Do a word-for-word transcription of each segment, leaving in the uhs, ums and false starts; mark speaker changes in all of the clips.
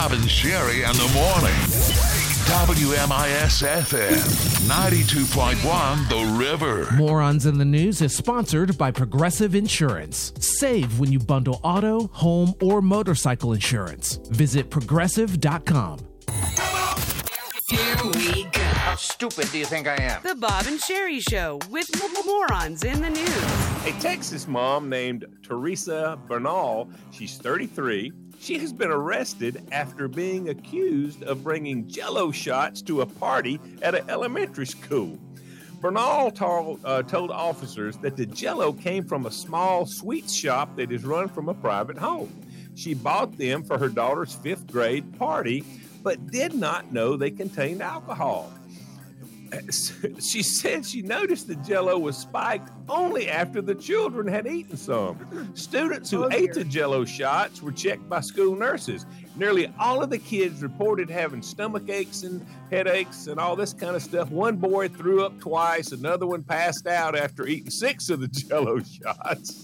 Speaker 1: Bob and Sherry in the morning. W M I S F M ninety-two point one The River.
Speaker 2: Morons in the News is sponsored by Progressive Insurance. Save when you bundle auto, home, or motorcycle insurance. Visit progressive dot com.
Speaker 3: Here we go.
Speaker 4: How stupid do you think I am?
Speaker 3: The Bob and Sherry Show with Morons in the News.
Speaker 5: A Texas mom named Teresa Bernal, she's thirty-three. She has been arrested after being accused of bringing Jell-O shots to a party at an elementary school. Bernal told, uh, told officers that the Jell-O came from a small sweets shop that is run from a private home. She bought them for her daughter's fifth grade party, but did not know they contained alcohol. She said she noticed the Jell-O was spiked only after the children had eaten some. Students who oh, ate the Jell-O shots were checked by school nurses. Nearly all of the kids reported having stomach aches and headaches and all this kind of stuff. One boy threw up twice. Another one passed out after eating six of the Jell-O shots.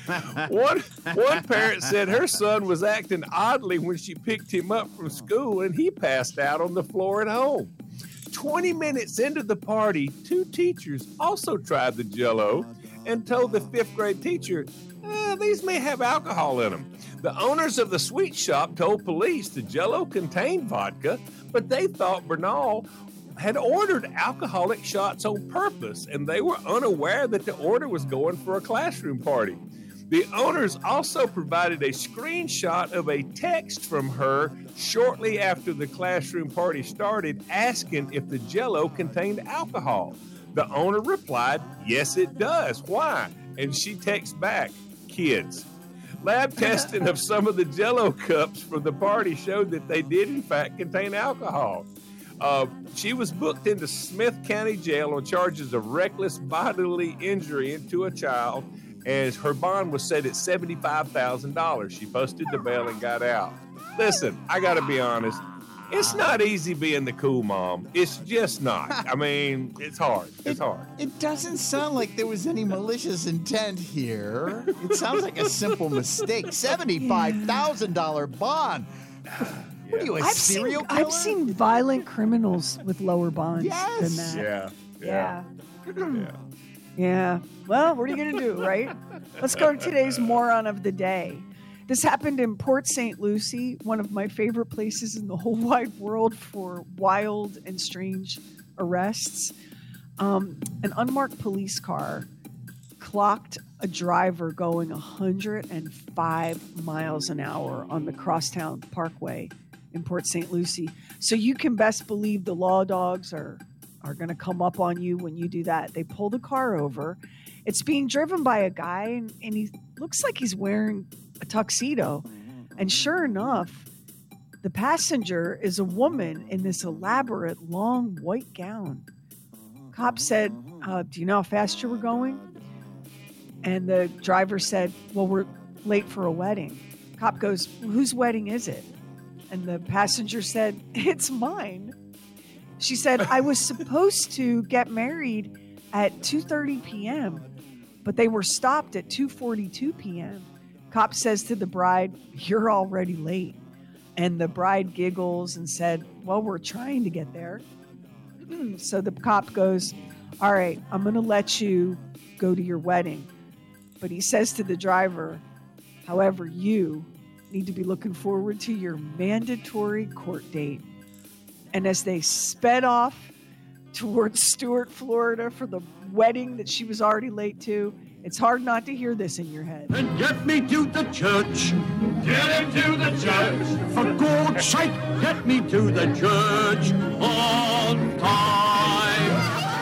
Speaker 5: one, one parent said her son was acting oddly when she picked him up from school and he passed out on the floor at home. twenty minutes into the party, two teachers also tried the Jell-O and told the fifth grade teacher, eh, these may have alcohol in them. The owners of the sweet shop told police the Jell-O contained vodka, but they thought Bernal had ordered alcoholic shots on purpose, and they were unaware that the order was going for a classroom party. The owners also provided a screenshot of a text from her shortly after the classroom party started asking if the Jell-O contained alcohol. The owner replied, yes, it does. Why? And she texts back, kids. Lab testing of some of the Jell-O cups from the party showed that they did, in fact, contain alcohol. Uh, she was booked into Smith County Jail on charges of reckless bodily injury to a child, and her bond was set at seventy-five thousand dollars. She posted the bail and got out. Listen, I got to be honest. It's not easy being the cool mom. It's just not. I mean, it's hard. It's
Speaker 6: it,
Speaker 5: hard.
Speaker 6: It doesn't sound like there was any malicious intent here. It sounds like a simple mistake. seventy-five thousand dollars bond. What are you, a
Speaker 7: I've
Speaker 6: serial
Speaker 7: seen,
Speaker 6: killer?
Speaker 7: I've seen violent criminals with lower bonds
Speaker 6: yes.
Speaker 7: than that.
Speaker 5: Yeah. Yeah.
Speaker 7: Yeah.
Speaker 5: yeah.
Speaker 7: Yeah. Well, what are you going to do, right? Let's go to today's moron of the day. This happened in Port Saint Lucie, one of my favorite places in the whole wide world for wild and strange arrests. Um, an unmarked police car clocked a driver going one hundred five miles an hour on the Crosstown Parkway in Port Saint Lucie. So you can best believe the law dogs are are going to come up on you when you do that. They pull the car over. It's being driven by a guy, and, and he looks like he's wearing a tuxedo. And sure enough, the passenger is a woman in this elaborate, long, white gown. Cop said, uh, do you know how fast you were going? And the driver said, well, we're late for a wedding. Cop goes, whose wedding is it? And the passenger said, it's mine. She said, I was supposed to get married at two thirty p.m., but they were stopped at two forty-two p.m. Cop says to the bride, you're already late. And the bride giggles and said, well, we're trying to get there. So the cop goes, all right, I'm going to let you go to your wedding. But he says to the driver, however, you need to be looking forward to your mandatory court date. And as they sped off towards Stuart, Florida for the wedding that she was already late to, it's hard not to hear this in your head.
Speaker 8: And get me to the church. Get him to the church. For God's sake, get me to the church on time.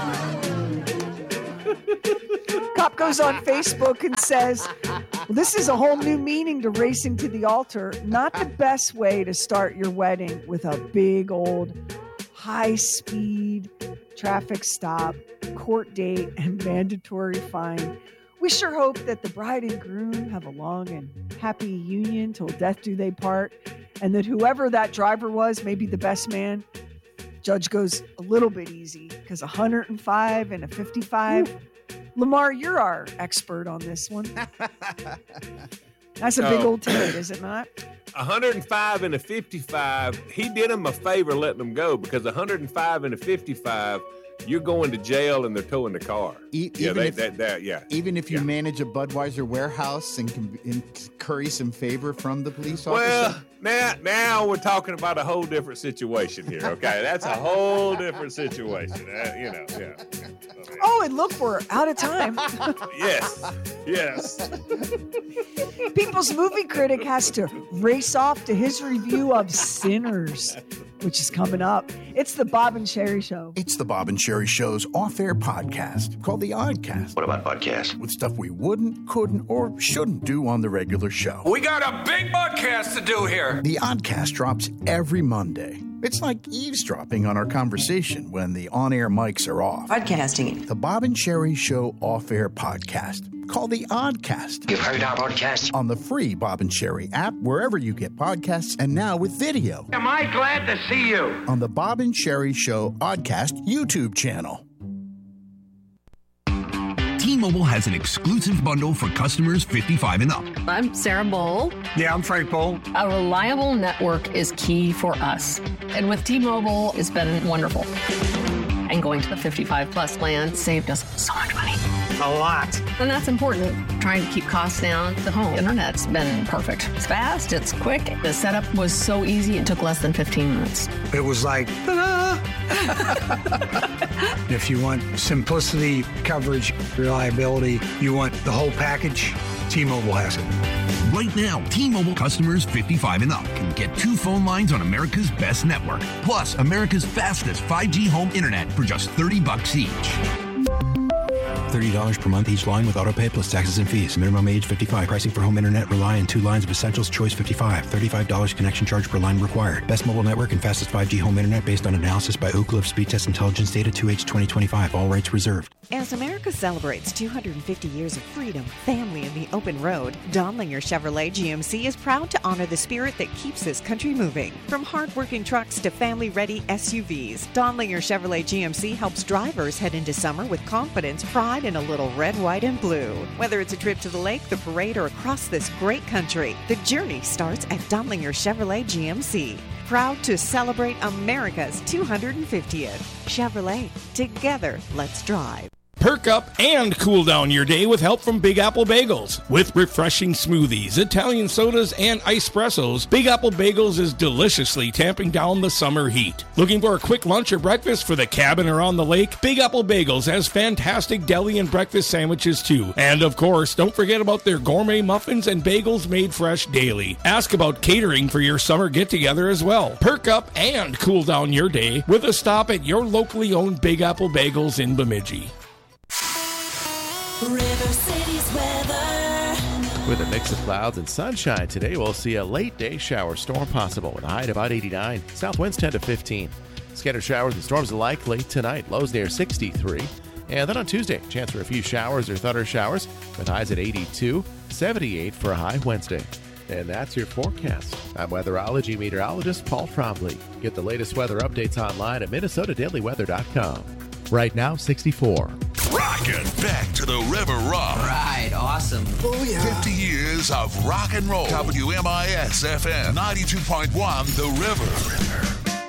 Speaker 7: Cop goes on Facebook and says, well, this is a whole new meaning to racing to the altar. Not the best way to start your wedding with a big old high-speed traffic stop, court date, and mandatory fine. We sure hope that the bride and groom have a long and happy union till death do they part, and that whoever that driver was may be the best man. Judge goes a little bit easy because one hundred five and a fifty-five. Ooh. Lamar, you're our expert on this one. That's a big
Speaker 5: oh.
Speaker 7: old ticket, is it not?
Speaker 5: one hundred five and a fifty-five, he did him a favor letting them go, because one hundred five and a fifty-five, you're going to jail and they're towing the car.
Speaker 6: E-
Speaker 5: yeah,
Speaker 6: even
Speaker 5: they,
Speaker 6: if,
Speaker 5: that, that, yeah.
Speaker 6: Even if you
Speaker 5: yeah.
Speaker 6: manage a Budweiser warehouse and can and curry some favor from the police officer?
Speaker 5: Well, now, now we're talking about a whole different situation here, okay? That's a whole different situation, uh, you know, yeah.
Speaker 7: Oh, and look, we're out of time.
Speaker 5: Yes, yes.
Speaker 7: People's movie critic has to race off to his review of Sinners, which is coming up. It's the Bob and Sherry Show.
Speaker 9: It's the Bob and Sherry Show's off-air podcast called The Oddcast.
Speaker 4: What about podcasts?
Speaker 9: With stuff we wouldn't, couldn't, or shouldn't do on the regular show.
Speaker 10: We got a big podcast to do here.
Speaker 9: The Oddcast drops every Monday. It's like eavesdropping on our conversation when the on-air mics are off.
Speaker 11: Podcasting.
Speaker 9: The Bob and Sherry Show off-air podcast called The Oddcast.
Speaker 11: You've heard our podcast?
Speaker 9: On the free Bob and Sherry app, wherever you get podcasts, and now with video.
Speaker 8: Am I glad to see you?
Speaker 9: On the Bob and Sherry Show Oddcast YouTube channel.
Speaker 12: T-Mobile has an exclusive bundle for customers fifty-five and up.
Speaker 13: I'm Sarah Bowl.
Speaker 8: Yeah, I'm Frank Bowl.
Speaker 13: A reliable network is key for us. And with T-Mobile, it's been wonderful. And going to the fifty-five plus plan saved us so much money.
Speaker 8: A lot.
Speaker 13: And that's important. Trying to keep costs down. The home internet's been perfect. It's fast, it's quick. The setup was so easy, it took less than fifteen minutes.
Speaker 8: It was like, ta-da! If you want simplicity, coverage, reliability, you want the whole package, T-Mobile has it.
Speaker 12: Right now, T-Mobile customers fifty-five and up can get two phone lines on America's best network, plus America's fastest five G home internet for just thirty bucks each.
Speaker 14: thirty dollars per month each line with autopay plus taxes and fees. Minimum age fifty-five. Pricing for home internet rely on two lines of Essentials Choice fifty-five. thirty-five dollars connection charge per line required. Best mobile network and fastest five G home internet based on analysis by Ookla of Speed Test Intelligence data two H twenty twenty-five. All rights reserved.
Speaker 15: As America celebrates two hundred fifty years of freedom, family, and the open road, Donlinger Chevrolet G M C is proud to honor the spirit that keeps this country moving. From hard-working trucks to family-ready S U Vs, Donlinger Chevrolet G M C helps drivers head into summer with confidence, pride, and a little red, white, and blue. Whether it's a trip to the lake, the parade, or across this great country, the journey starts at Donlinger Chevrolet G M C. Proud to celebrate America's two hundred fiftieth. Chevrolet, together, let's drive.
Speaker 16: Perk up and cool down your day with help from Big Apple Bagels. With refreshing smoothies, Italian sodas, and ice-pressos, Big Apple Bagels is deliciously tamping down the summer heat. Looking for a quick lunch or breakfast for the cabin or on the lake? Big Apple Bagels has fantastic deli and breakfast sandwiches too. And of course, don't forget about their gourmet muffins and bagels made fresh daily. Ask about catering for your summer get-together as well. Perk up and cool down your day with a stop at your locally owned Big Apple Bagels in Bemidji.
Speaker 17: River City's weather.
Speaker 18: With a mix of clouds and sunshine today, we'll see a late day shower storm possible with a high at about eighty-nine. South winds ten to fifteen. Scattered showers and storms alike late tonight, lows near sixty-three. And then on Tuesday, chance for a few showers or thunder showers with highs at eighty-two, seventy-eight for a high Wednesday. And that's your forecast. I'm weatherology meteorologist Paul Trombley. Get the latest weather updates online at Minnesota Daily Weather dot com. Right now, sixty-four.
Speaker 1: Rockin' back to the River Rock.
Speaker 11: Right, awesome.
Speaker 1: Oh, yeah. fifty years of rock and roll. W M I S F M ninety-two point one, The River.